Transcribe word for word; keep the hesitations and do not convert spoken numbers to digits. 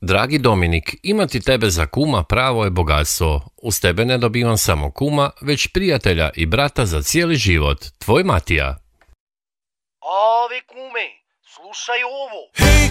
Dragi Dominik, imati tebe za kuma pravo je bogatstvo. Uz tebe ne dobivam samo kuma, već prijatelja i brata za cijeli život. Tvoj Matija. Ave kume, slušaj ovo. Hej